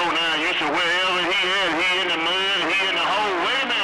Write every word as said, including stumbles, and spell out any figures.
now. You said wherever he is, he in the mud, he in the hole. Wait a minute.